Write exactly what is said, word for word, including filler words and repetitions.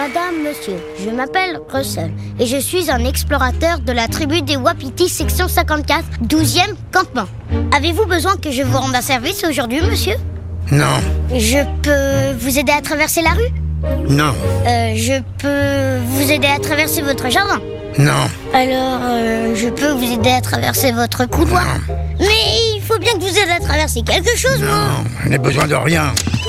Madame, monsieur, je m'appelle Russell et je suis un explorateur de la tribu des Wapiti, section cinquante-quatre, douzième campement. Avez-vous besoin que je vous rende un service aujourd'hui, monsieur? Non. Je peux vous aider à traverser la rue? Non. Euh, je peux vous aider à traverser votre jardin? Non. Alors, euh, je peux vous aider à traverser votre couloir? Non. Mais il faut bien que vous aidiez à traverser quelque chose, moi. Non, je n'ai besoin de rien.